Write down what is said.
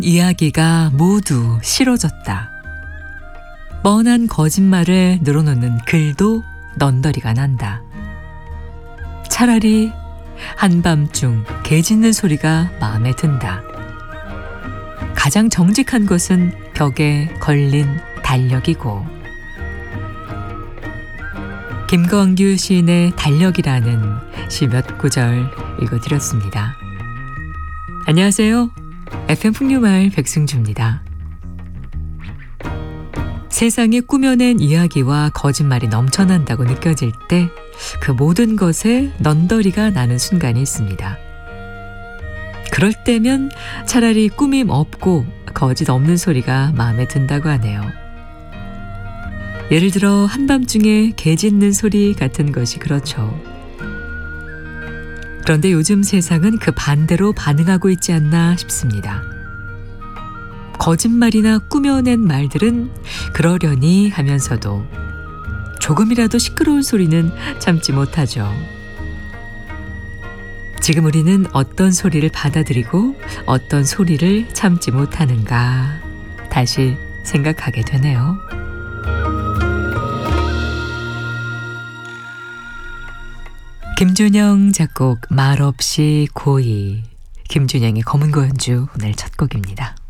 이야기가 모두 싫어졌다. 뻔한 거짓말을 늘어놓는 글도 넌더리가 난다. 차라리 한밤중 개 짖는 소리가 마음에 든다. 가장 정직한 것은 벽에 걸린 달력이고. 김광규 시인의 달력이라는 시 몇 구절 읽어드렸습니다. 안녕하세요. FM 풍류마을 백승주입니다. 세상에 꾸며낸 이야기와 거짓말이 넘쳐난다고 느껴질 때 그 모든 것에 넌더리가 나는 순간이 있습니다. 그럴 때면 차라리 꾸밈 없고 거짓 없는 소리가 마음에 든다고 하네요. 예를 들어 한밤중에 개 짖는 소리 같은 것이 그렇죠. 그런데 요즘 세상은 그 반대로 반응하고 있지 않나 싶습니다. 거짓말이나 꾸며낸 말들은 그러려니 하면서도 조금이라도 시끄러운 소리는 참지 못하죠. 지금 우리는 어떤 소리를 받아들이고 어떤 소리를 참지 못하는가 다시 생각하게 되네요. 김준영 작곡 말없이 고이, 김준영의 검은고 연주 오늘 첫 곡입니다.